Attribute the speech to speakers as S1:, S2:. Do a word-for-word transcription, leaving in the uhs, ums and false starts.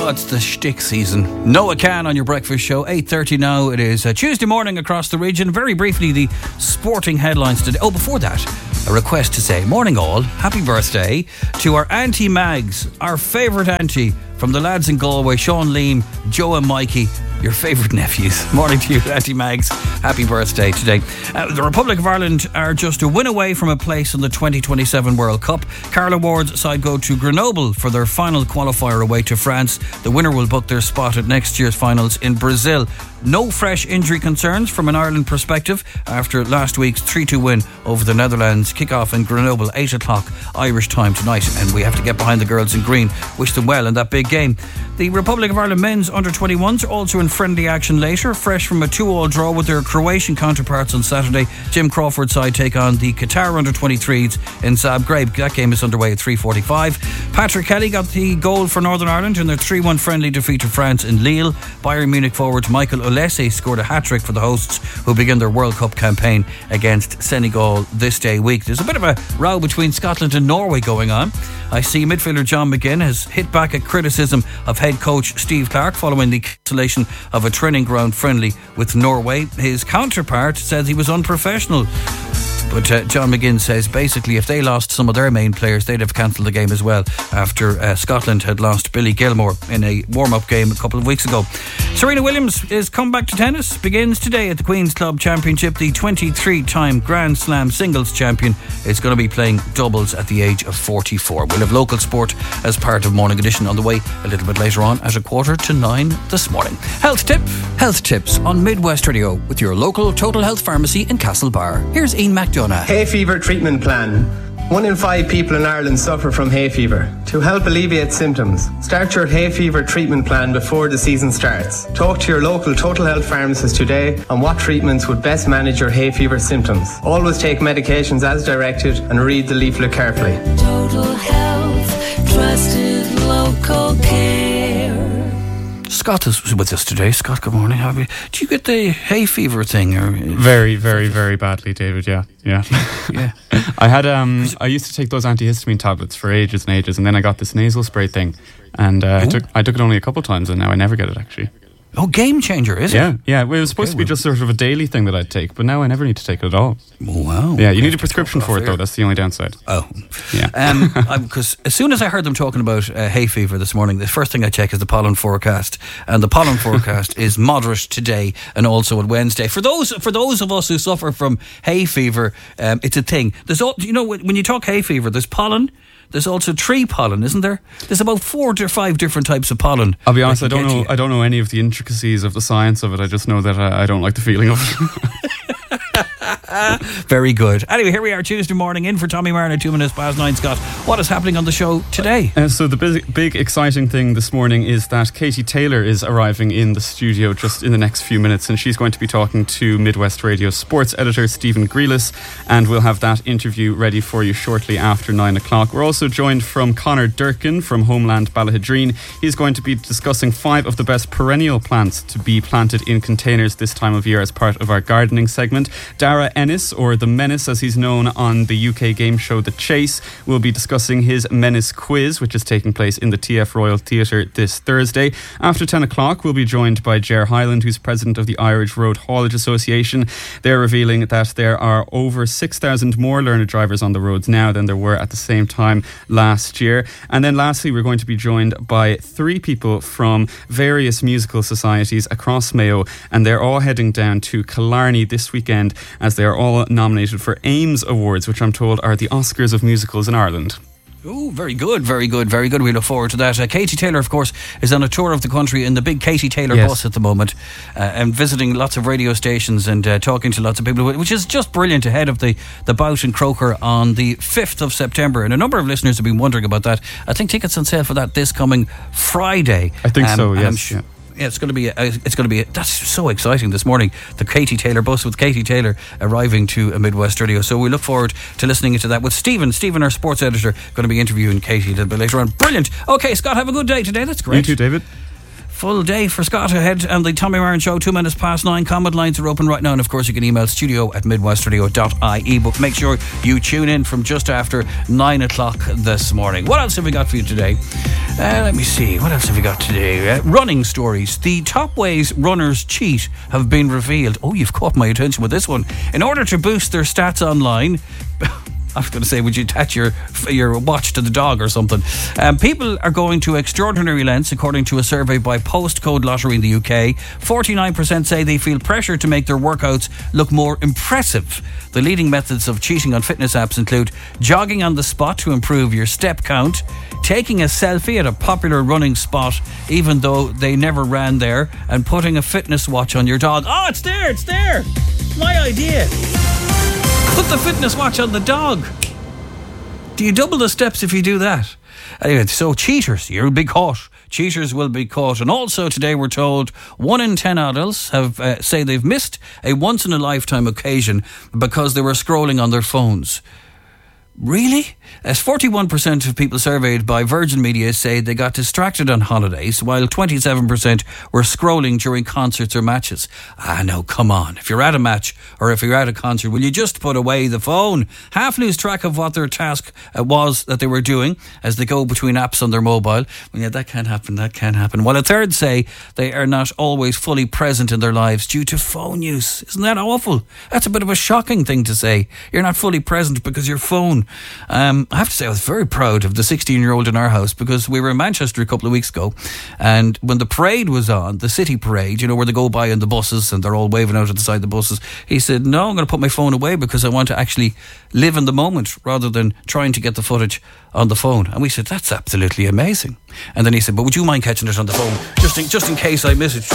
S1: Oh, it's the shtick season. Noah Can on your breakfast show. eight thirty now. It is uh, Tuesday morning across the region. Very briefly, the sporting headlines today. Oh, before that, a request to say, morning all, happy birthday to our Auntie Mags, our favourite auntie from the lads in Galway, Sean Leam, Joe and Mikey, your favourite nephews. Morning to you, Auntie Mags. Happy birthday today. Uh, the Republic of Ireland are just a win away from a place in the twenty twenty-seven World Cup. Carla Ward's side go to Grenoble for their final qualifier away to France. The winner will book their spot at next year's finals in Brazil. No fresh injury concerns from an Ireland perspective after last week's three two win over the Netherlands. Kick-off in Grenoble, eight o'clock Irish time tonight, and we have to get behind the girls in green. Wish them well in that big game. The Republic of Ireland men's under twenty-ones are also in friendly action later, fresh from a two all draw with their Croatian counterparts on Saturday. Jim Crawford's side take on the Qatar under twenty-threes in Zagreb. That game is underway at three forty-five. Patrick Kelly got the goal for Northern Ireland in their three one friendly defeat to France in Lille. Bayern Munich forward Michael Olise scored a hat-trick for the hosts, who begin their World Cup campaign against Senegal this day week. There's a bit of a row between Scotland and Norway going on. I see midfielder John McGinn has hit back at criticism of head coach Steve Clarke following the cancellation of a training ground friendly with Norway. His counterpart says he was unprofessional. But uh, John McGinn says basically if they lost some of their main players, they'd have cancelled the game as well after uh, Scotland had lost Billy Gilmore in a warm-up game a couple of weeks ago. Serena Williams' is comeback to tennis begins today at the Queen's Club Championship. The twenty-three-time Grand Slam singles champion is going to be playing doubles at the age of forty-four. We'll have local sport as part of Morning Edition on the way a little bit later on at a quarter to nine this morning. Health tip. Health tips on Midwest Radio with your local Total Health Pharmacy in Castlebar. Here's Ian McDonough.
S2: Hay fever treatment plan. One in five people in Ireland suffer from hay fever. To help alleviate symptoms, start your hay fever treatment plan before the season starts. Talk to your local Total Health pharmacist today on what treatments would best manage your hay fever symptoms. Always take medications as directed and read the leaflet carefully.
S3: Total Health, trusted local care.
S1: Scott is with us today. Scott, good morning. Have you? Do you get the hay fever thing? Or
S4: very, very, very badly, David. Yeah, yeah,
S1: yeah.
S4: I had um, I used to take those antihistamine tablets for ages and ages, and then I got this nasal spray thing, and uh, I took I took it only a couple of times, and now I never get it actually.
S1: Oh, game changer, is
S4: yeah,
S1: it?
S4: Yeah, yeah. Well, it was supposed okay, to be well. just sort of a daily thing that I'd take, but now I never need to take it at all.
S1: Wow.
S4: Yeah, you need a prescription for it, though. That's the only downside.
S1: Oh.
S4: Yeah.
S1: Because um, as soon as I heard them talking about uh, hay fever this morning, the first thing I check is the pollen forecast. And the pollen forecast is moderate today and also on Wednesday. For those for those of us who suffer from hay fever, um, it's a thing. There's all, you know, when you talk hay fever, there's pollen. There's also tree pollen, isn't there? There's about four to five different types of pollen.
S4: I'll be honest, I don't know. You. I don't know any of the intricacies of the science of it. I just know that I, I don't like the feeling of it.
S1: Very good. Anyway, here we are Tuesday morning, in for Tommy Martin at two minutes past nine. Scott, what is happening on the show today?
S4: Uh, so the big, big exciting thing this morning is that Katie Taylor is arriving in the studio just in the next few minutes, and she's going to be talking to Midwest Radio sports editor Stephen Grealis, and we'll have that interview ready for you shortly after nine o'clock. We're also joined from Conor Durkin from Homeland Ballahidreen. He's going to be discussing five of the best perennial plants to be planted in containers this time of year as part of our gardening segment. Dara Ennis, or The Menace as he's known on the U K game show The Chase, will be discussing his Menace quiz, which is taking place in the T F Royal Theatre this Thursday. After ten o'clock, we'll be joined by Ger Hyland, who's president of the Irish Road Haulage Association. They're revealing that there are over six thousand more learner drivers on the roads now than there were at the same time last year. And then lastly, we're going to be joined by three people from various musical societies across Mayo, and they're all heading down to Killarney this weekend as they are all nominated for AIMS Awards, which I'm told are the Oscars of musicals in Ireland.
S1: Oh, very good, very good, very good. We look forward to that. Uh, Katie Taylor, of course, is on a tour of the country in the big Katie Taylor yes. bus at the moment, uh, and visiting lots of radio stations and uh, talking to lots of people, which is just brilliant ahead of the, the bout in Croker on the fifth of September. And a number of listeners have been wondering about that. I think tickets on sale for that this coming Friday.
S4: I think um, so, yes.
S1: Sh- yeah. Yeah, it's going to be. A, it's going to be. A, that's so exciting this morning. The Katie Taylor bus with Katie Taylor arriving to a Midwest Radio. So we look forward to listening to that with Stephen. Stephen, our sports editor, going to be interviewing Katie a little bit later on. Brilliant. Okay, Scott, have a good day today. That's great.
S4: You too, David.
S1: Full day for Scott ahead, and the Tommy Marin Show, two minutes past nine. Comment lines are open right now, and of course you can email studio at midwestradio dot I E. But make sure you tune in from just after nine o'clock this morning. What else have we got for you today? Uh, let me see. What else have we got today? Uh, running stories. The top ways runners cheat have been revealed. Oh, you've caught my attention with this one. In order to boost their stats online, I was going to say, would you attach your your watch to the dog or something? Um, people are going to extraordinary lengths, according to a survey by Postcode Lottery in the U K. forty-nine percent say they feel pressure to make their workouts look more impressive. The leading methods of cheating on fitness apps include jogging on the spot to improve your step count, taking a selfie at a popular running spot even though they never ran there, and putting a fitness watch on your dog. Oh, it's there, it's there. My idea. Put the fitness watch on the dog. Do you double the steps if you do that? Anyway, so cheaters, you'll be caught. Cheaters will be caught. And also today we're told one in ten adults have uh, say they've missed a once-in-a-lifetime occasion because they were scrolling on their phones. Really? As forty-one percent of people surveyed by Virgin Media say they got distracted on holidays, while twenty-seven percent were scrolling during concerts or matches. Ah, no, come on. If you're at a match or if you're at a concert, will you just put away the phone? Half lose track of what their task uh, was that they were doing as they go between apps on their mobile. Well, yeah, that can't happen, that can't happen. While a third say they are not always fully present in their lives due to phone use. Isn't that awful? That's a bit of a shocking thing to say. You're not fully present because your phone. Um, I have to say I was very proud of the sixteen-year-old in our house, because we were in Manchester a couple of weeks ago, and when the parade was on, the city parade, you know, where they go by in the buses and they're all waving out at the side of the buses, he said, no, I'm going to put my phone away because I want to actually live in the moment rather than trying to get the footage on the phone. And we said, that's absolutely amazing. And then he said, but would you mind catching it on the phone just in, just in case I miss it?